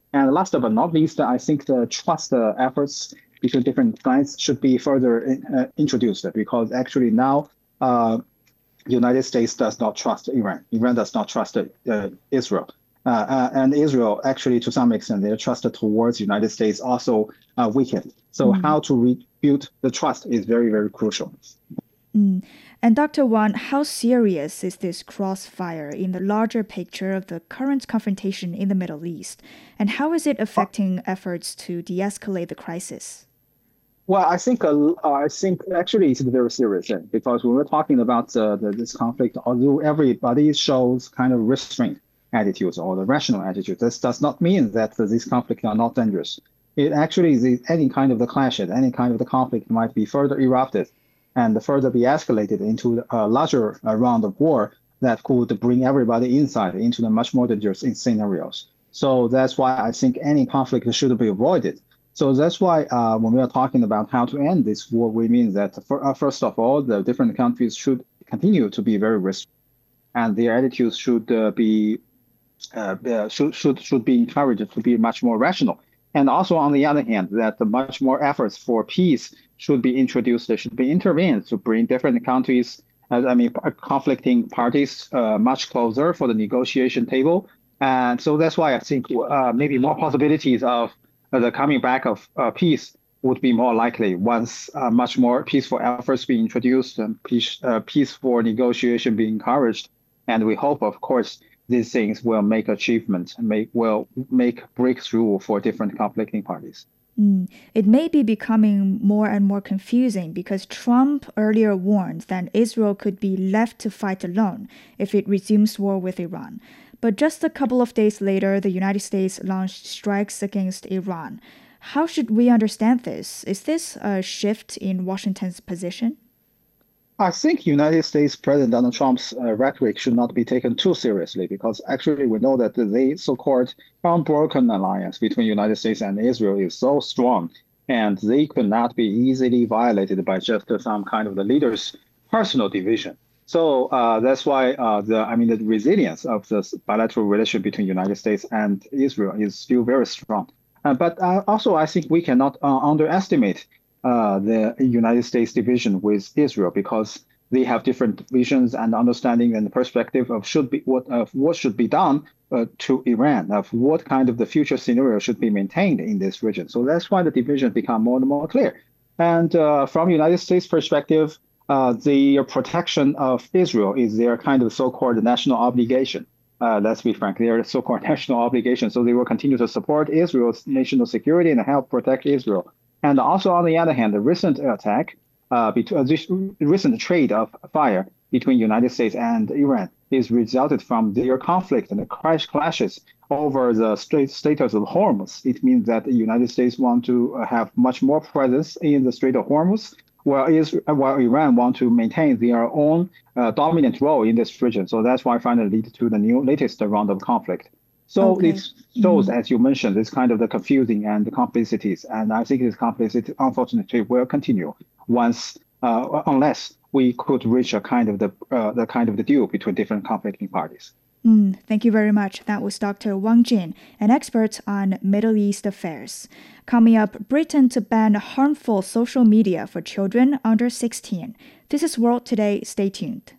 And last but not least, I think the trust efforts between different clients should be further introduced because actually now United States does not trust Iran. Iran does not trust Israel. And Israel, actually, to some extent, their trust towards United States also weakened. So how to rebuild the trust is very, very crucial. Mm. And Dr. Wang, how serious is this crossfire in the larger picture of the current confrontation in the Middle East? And how is it affecting efforts to de-escalate the crisis? Well, I think actually it's very serious because when we're talking about this conflict, although everybody shows kind of restrained attitudes or the rational attitude, this does not mean that these conflicts are not dangerous. It actually is any kind of the clashes, any kind of the conflict might be further erupted and further be escalated into a larger round of war that could bring everybody inside into the much more dangerous scenarios. So that's why I think any conflict should be avoided. So that's why when we are talking about how to end this war, we mean that first of all, the different countries should continue to be very restrictive, and their attitudes should be encouraged to be much more rational. And also, on the other hand, that the much more efforts for peace should be introduced, there should be intervened to bring different countries, conflicting parties, much closer for the negotiation table. And so that's why I think maybe more possibilities of the coming back of peace would be more likely once much more peaceful efforts be introduced and peaceful negotiation be encouraged. And we hope, of course, these things will make achievement and will make breakthrough for different conflicting parties. It may be becoming more and more confusing because Trump earlier warned that Israel could be left to fight alone if it resumes war with Iran. But just a couple of days later, the United States launched strikes against Iran. How should we understand this? Is this a shift in Washington's position? I think United States President Donald Trump's rhetoric should not be taken too seriously because actually we know that the so-called unbroken alliance between United States and Israel is so strong, and they could not be easily violated by just some kind of the leader's personal division. So that's why the resilience of this bilateral relationship between United States and Israel is still very strong. But also, I think we cannot underestimate the United States division with Israel because they have different visions and understanding and perspective of what should be done to Iran, of what kind of the future scenario should be maintained in this region. So that's why the division become more and more clear. And from United States perspective, the protection of Israel is their kind of so-called national obligation. Let's be frank, their so-called national obligation. So they will continue to support Israel's national security and help protect Israel. And also, on the other hand, the recent attack, this recent trade of fire between United States and Iran is resulted from their conflict and the clashes over the status of Hormuz. It means that the United States want to have much more presence in the Strait of Hormuz, while Iran want to maintain their own dominant role in this region. So that's why finally lead to the latest round of conflict. So Okay. it shows, as you mentioned, this kind of the confusing and the complicities. And I think this complicity, unfortunately, will continue unless we could reach a kind of the kind of the deal between different conflicting parties. Thank you very much. That was Dr. Wang Jin, an expert on Middle East affairs. Coming up, Britain to ban harmful social media for children under 16. This is World Today. Stay tuned.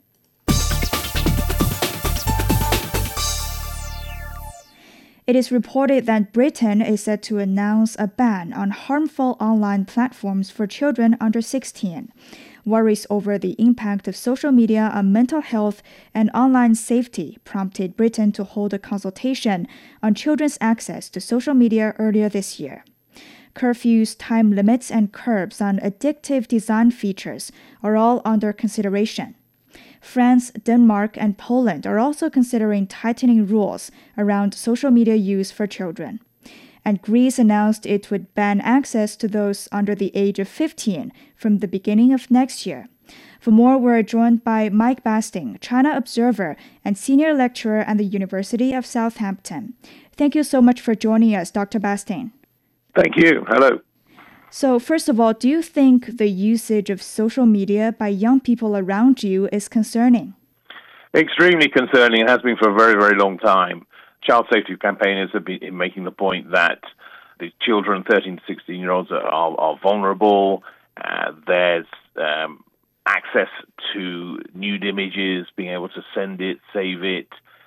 It is reported that Britain is set to announce a ban on harmful online platforms for children under 16. Worries over the impact of social media on mental health and online safety prompted Britain to hold a consultation on children's access to social media earlier this year. Curfews, time limits, and curbs on addictive design features are all under consideration. France, Denmark, and Poland are also considering tightening rules around social media use for children. And Greece announced it would ban access to those under the age of 15 from the beginning of next year. For more, we're joined by Mike Basting, China observer and senior lecturer at the University of Southampton. Thank you so much for joining us, Dr. Basting. Thank you. Hello. So first of all, do you think the usage of social media by young people around you is concerning? Extremely concerning. It has been for a very, very long time. child safety campaigners have been making the point that the children, 13 to 16-year-olds, are vulnerable. There's access to nude images, being able to send it, save it,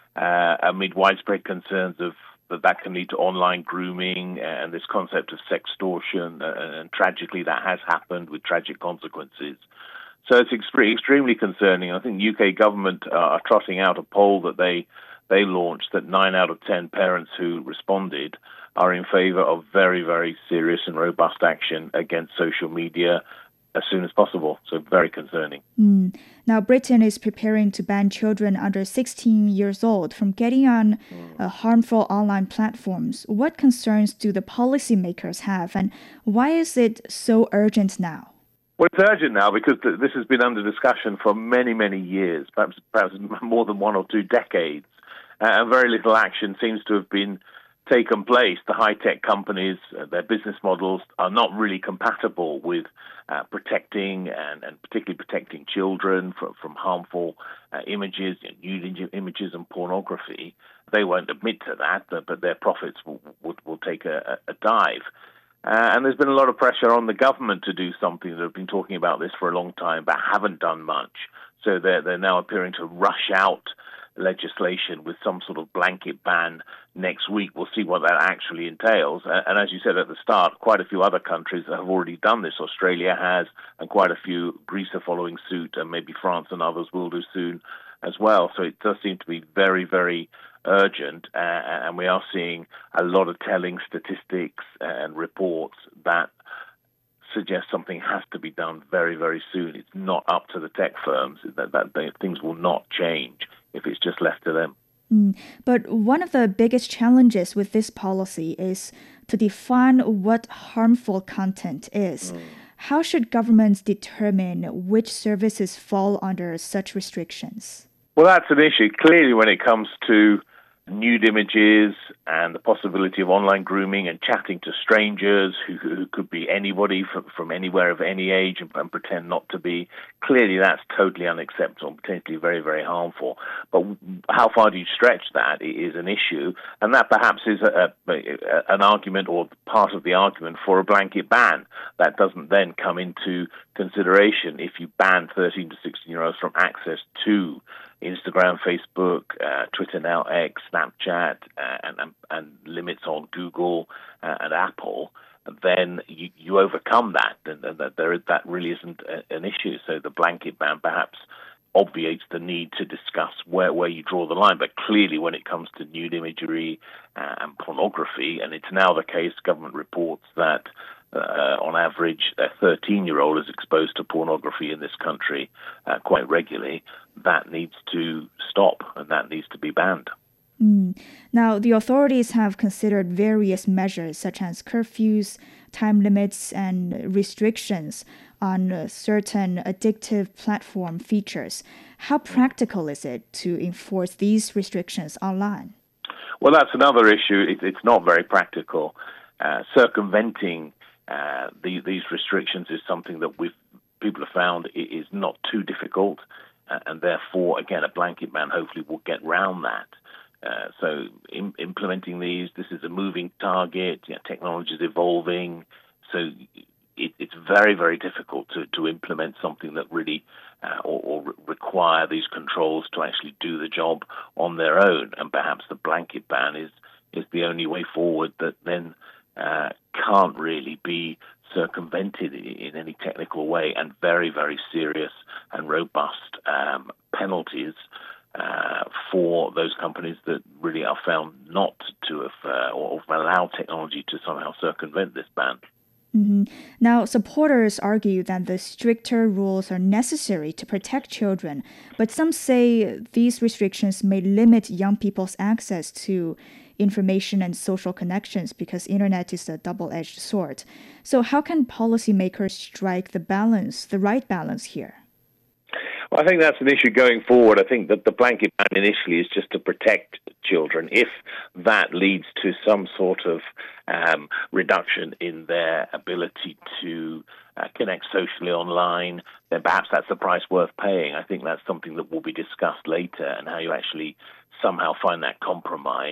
amid widespread concerns of that can lead to online grooming and this concept of sextortion. And tragically, that has happened with tragic consequences. So it's extremely concerning. I think the UK government are trotting out a poll that they launched that 9 out of 10 parents who responded are in favor of very, very serious and robust action against social media as soon as possible. So very concerning. Now, Britain is preparing to ban children under 16 years old from getting on harmful online platforms. What concerns do the policymakers have, and why is it so urgent now? Well, it's urgent now because this has been under discussion for many, many years, perhaps more than 1 or 2 decades. And very little action seems to have been taken place. The high-tech companies, their business models are not really compatible with protecting and particularly protecting children from harmful images, nude images and pornography. They won't admit to that, but their profits will take a dive. And there's been a lot of pressure on the government to do something. They've been talking about this for a long time, but haven't done much. So they're now appearing to rush out legislation with some sort of blanket ban next week. We'll see what that actually entails. And as you said at the start, quite a few other countries have already done this. Australia has, and quite a few. Greece are following suit, and maybe France and others will do soon as well. So it does seem to be very, very urgent, and we are seeing a lot of telling statistics and reports that suggest something has to be done very, very soon. It's not up to the tech firms. That things will not change if it's just left to them. But one of the biggest challenges with this policy is to define what harmful content is. How should governments determine which services fall under such restrictions? Well, that's an issue. Clearly, when it comes to nude images and the possibility of online grooming and chatting to strangers who could be anybody from anywhere of any age and pretend not to be, clearly that's totally unacceptable and potentially very, very harmful. But how far do you stretch that is an issue, and that perhaps is an argument or part of the argument for a blanket ban. That doesn't then come into consideration if you ban 13 to 16-year-olds from access to Instagram, Facebook, Twitter now, X, Snapchat, and limits on Google and Apple. Then you overcome that, and that really isn't an issue. So the blanket ban perhaps obviates the need to discuss where you draw the line. But clearly, when it comes to nude imagery and pornography, and it's now the case, government reports that on average, a 13-year-old is exposed to pornography in this country quite regularly. That needs to stop, and that needs to be banned. Now, the authorities have considered various measures such as curfews, time limits, and restrictions on certain addictive platform features. How practical is it to enforce these restrictions online? Well, that's another issue. It's not very practical. Circumventing these restrictions is something that people have found is not too difficult, and therefore, again, a blanket ban hopefully will get round that. So implementing these, this is a moving target. Technology is evolving, so it's very, very difficult to implement something that really or require these controls to actually do the job on their own. And perhaps the blanket ban is the only way forward that then can't really be circumvented in any technical way, and very, very serious and robust penalties for those companies that really are found not to have or allow technology to somehow circumvent this ban. Now, supporters argue that the stricter rules are necessary to protect children, but some say these restrictions may limit young people's access to information and social connections because internet is a double-edged sword. So how can policymakers strike the right balance here? Well, I think that's an issue going forward. I think that the blanket ban initially is just to protect children. If that leads to some sort of reduction in their ability to connect socially online, then perhaps that's a price worth paying. I think that's something that will be discussed later, and how you actually somehow find that compromise.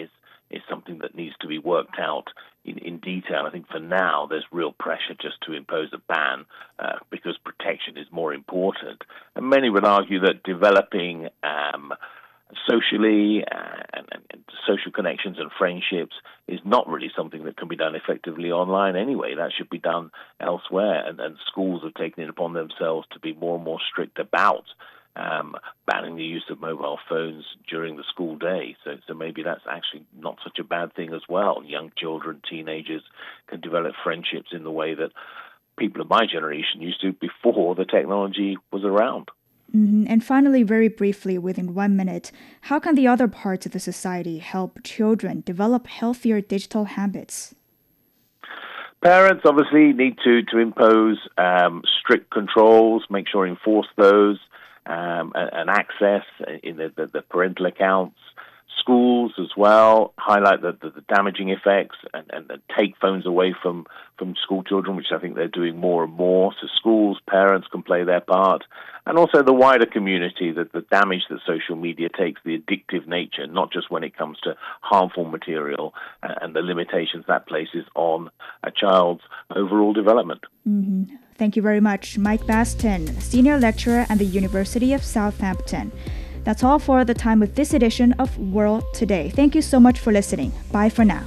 is something that needs to be worked out in detail. I think for now there's real pressure just to impose a ban because protection is more important. And many would argue that developing socially and social connections and friendships is not really something that can be done effectively online anyway. That should be done elsewhere. And schools have taken it upon themselves to be more and more strict about banning the use of mobile phones during the school day. So maybe that's actually not such a bad thing as well. Young children, teenagers can develop friendships in the way that people of my generation used to before the technology was around. Mm-hmm. And finally, very briefly, within 1 minute, how can the other parts of the society help children develop healthier digital habits? Parents obviously need to impose strict controls, make sure to enforce those, and access in the parental accounts. Schools as well highlight the damaging effects and take phones away from school children, which I think they're doing more and more. So schools, parents can play their part, and also the wider community, that the damage that social media takes, the addictive nature, not just when it comes to harmful material and the limitations that places on a child's overall development. Mm-hmm. Thank you very much, Mike Baston, Senior Lecturer at the University of Southampton. That's all for the time with this edition of World Today. Thank you so much for listening. Bye for now.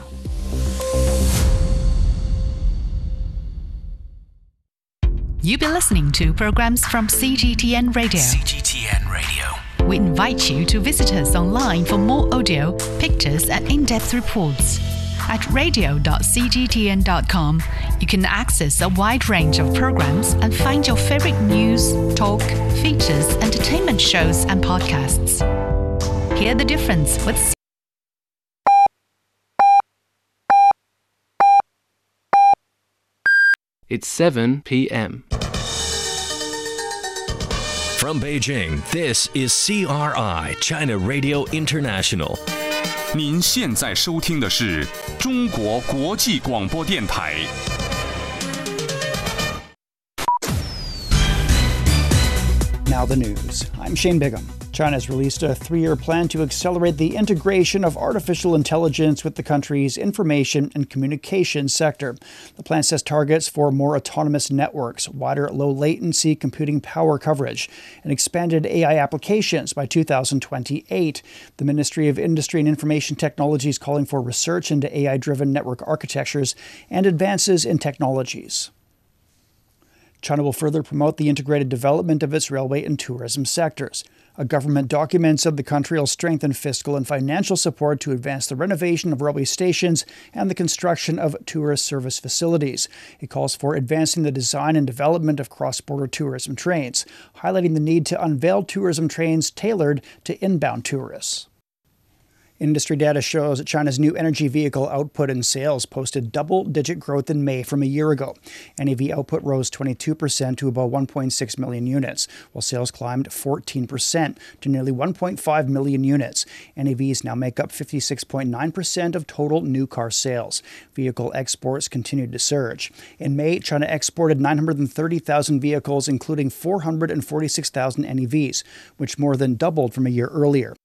You've been listening to programs from CGTN Radio. CGTN Radio. We invite you to visit us online for more audio, pictures, and in-depth reports. At radio.cgtn.com, you can access a wide range of programs and find your favorite news, talk, features, entertainment shows, and podcasts. Hear the difference with It's 7 p.m. From Beijing, this is CRI, China Radio International. 您现在收听的是中国国际广播电台。 Now the news. I'm Shane Bigham. China has released a 3-year plan to accelerate the integration of artificial intelligence with the country's information and communications sector. The plan sets targets for more autonomous networks, wider low-latency computing power coverage, and expanded AI applications by 2028. The Ministry of Industry and Information Technology is calling for research into AI-driven network architectures and advances in technologies. China will further promote the integrated development of its railway and tourism sectors. A government document said the country will strengthen fiscal and financial support to advance the renovation of railway stations and the construction of tourist service facilities. It calls for advancing the design and development of cross-border tourism trains, highlighting the need to unveil tourism trains tailored to inbound tourists. Industry data shows that China's new energy vehicle output and sales posted double-digit growth in May from a year ago. NEV output rose 22% to about 1.6 million units, while sales climbed 14% to nearly 1.5 million units. NEVs now make up 56.9% of total new car sales. Vehicle exports continued to surge. In May, China exported 930,000 vehicles, including 446,000 NEVs, which more than doubled from a year earlier.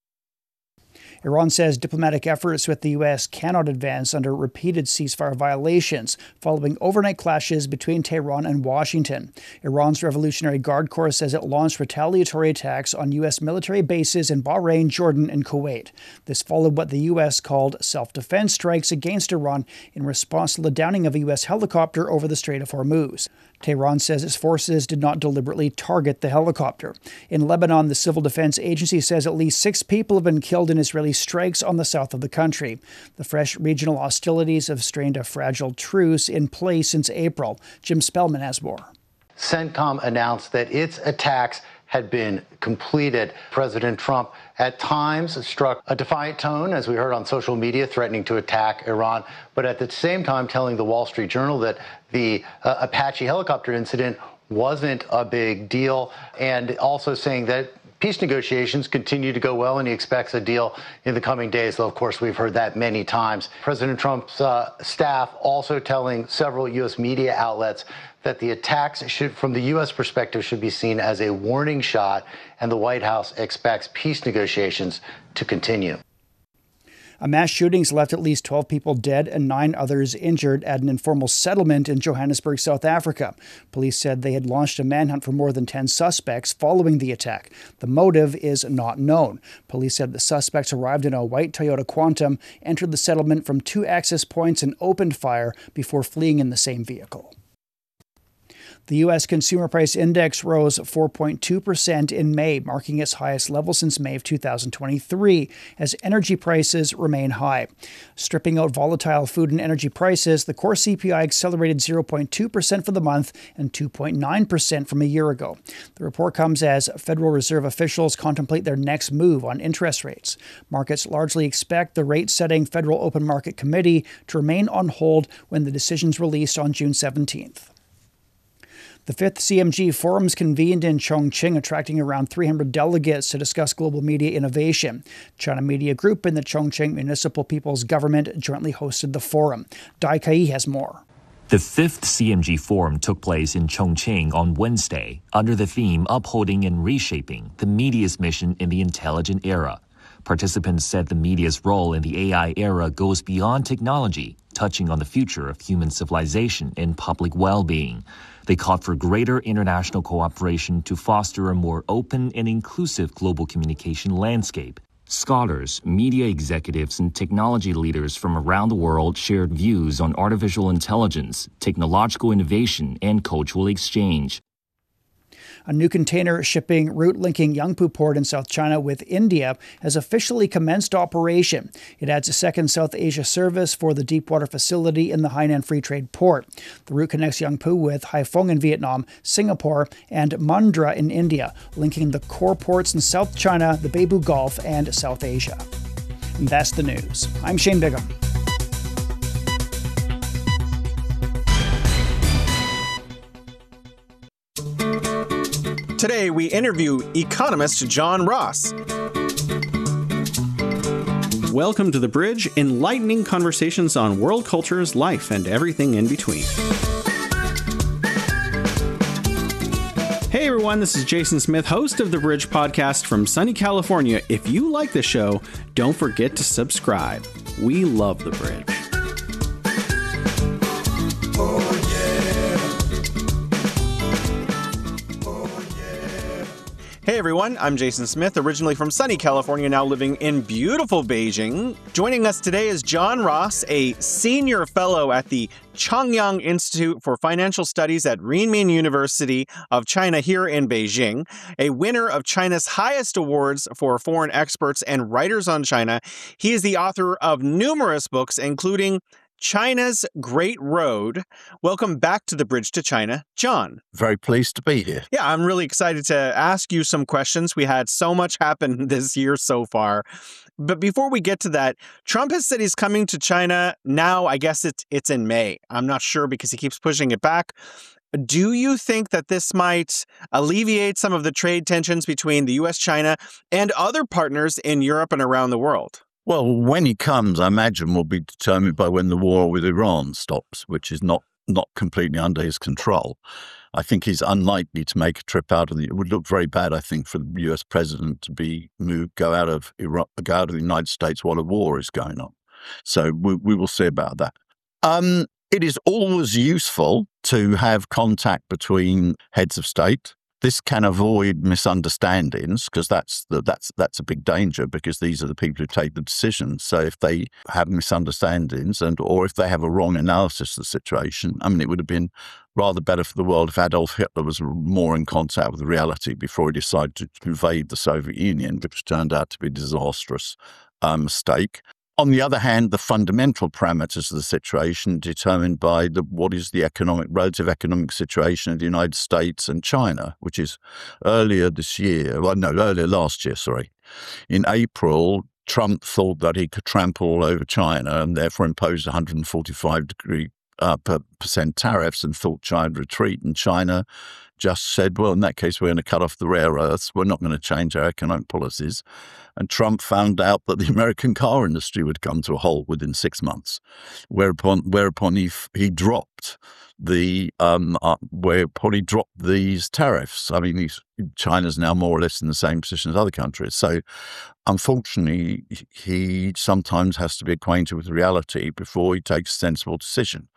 Iran says diplomatic efforts with the U.S. cannot advance under repeated ceasefire violations following overnight clashes between Tehran and Washington. Iran's Revolutionary Guard Corps says it launched retaliatory attacks on U.S. military bases in Bahrain, Jordan, and Kuwait. This followed what the U.S. called self-defense strikes against Iran in response to the downing of a U.S. helicopter over the Strait of Hormuz. Tehran says its forces did not deliberately target the helicopter. In Lebanon, the Civil Defense Agency says at least 6 people have been killed in Israeli strikes on the south of the country. The fresh regional hostilities have strained a fragile truce in place since April. Jim Spellman has more. CENTCOM announced that its attacks had been completed. President Trump at times struck a defiant tone, as we heard on social media, threatening to attack Iran, but at the same time telling the Wall Street Journal that the Apache helicopter incident wasn't a big deal, and also saying that peace negotiations continue to go well and he expects a deal in the coming days, though of course we've heard that many times. President Trump's staff also telling several U.S. media outlets that the attacks from the U.S. perspective should be seen as a warning shot, and the White House expects peace negotiations to continue. A mass shooting's left at least 12 people dead and 9 others injured at an informal settlement in Johannesburg, South Africa. Police said they had launched a manhunt for more than 10 suspects following the attack. The motive is not known. Police said the suspects arrived in a white Toyota Quantum, entered the settlement from 2 access points and opened fire before fleeing in the same vehicle. The U.S. Consumer Price Index rose 4.2% in May, marking its highest level since May of 2023, as energy prices remain high. Stripping out volatile food and energy prices, the core CPI accelerated 0.2% for the month and 2.9% from a year ago. The report comes as Federal Reserve officials contemplate their next move on interest rates. Markets largely expect the rate-setting Federal Open Market Committee to remain on hold when the decision's released on June 17th. The 5th CMG Forum's convened in Chongqing, attracting around 300 delegates to discuss global media innovation. China Media Group and the Chongqing Municipal People's Government jointly hosted the forum. Dai Kai has more. The 5th CMG Forum took place in Chongqing on Wednesday under the theme Upholding and Reshaping the Media's Mission in the Intelligent Era. Participants said the media's role in the AI era goes beyond technology, touching on the future of human civilization and public well-being. They called for greater international cooperation to foster a more open and inclusive global communication landscape. Scholars, media executives, and technology leaders from around the world shared views on artificial intelligence, technological innovation, and cultural exchange. A new container shipping route linking Yangpu Port in South China with India has officially commenced operation. It adds a second South Asia service for the deepwater facility in the Hainan Free Trade Port. The route connects Yangpu with Haiphong in Vietnam, Singapore, and Mundra in India, linking the core ports in South China, the Beibu Gulf, and South Asia. And that's the news. I'm Shane Bigham. Today, we interview economist John Ross. Welcome to The Bridge, enlightening conversations on world cultures, life, and everything in between. Hey everyone, this is Jason Smith, host of The Bridge podcast from sunny California. If you like the show, don't forget to subscribe. We love The Bridge. Hey everyone, I'm Jason Smith, originally from sunny California, now living in beautiful Beijing. Joining us today is John Ross, a senior fellow at the Changyang Institute for Financial Studies at Renmin University of China here in Beijing, a winner of China's highest awards for foreign experts and writers on China. He is the author of numerous books, including China's Great Road. Welcome back to The Bridge to China, John. Very pleased to be here. Yeah, I'm really excited to ask you some questions. We had so much happen this year so far. But before we get to that, Trump has said he's coming to China now. I guess it's in May. I'm not sure because he keeps pushing it back. Do you think that this might alleviate some of the trade tensions between the U.S., China, and other partners in Europe and around the world? Well, when he comes, I imagine, will be determined by when the war with Iran stops, which is not completely under his control. I think he's unlikely to make a trip out of it would look very bad, I think, for the U.S. president to go out of Iraq, go out of the United States while a war is going on. So we will see about that. It is always useful to have contact between heads of state. This can avoid misunderstandings because that's a big danger because these are the people who take the decisions. So if they have misunderstandings or if they have a wrong analysis of the situation, I mean, it would have been rather better for the world if Adolf Hitler was more in contact with reality before he decided to invade the Soviet Union, which turned out to be a disastrous mistake. On the other hand, the fundamental parameters of the situation determined by what is the relative economic situation of the United States and China, which is earlier last year, in April, Trump thought that he could trample all over China and therefore imposed 145% tariffs and thought China would retreat. And China just said, well, in that case, we're going to cut off the rare earths. We're not going to change our economic policies. And Trump found out that the American car industry would come to a halt within 6 months, whereupon he dropped these tariffs. I mean, China's now more or less in the same position as other countries. So, unfortunately, he sometimes has to be acquainted with reality before he takes a sensible decision.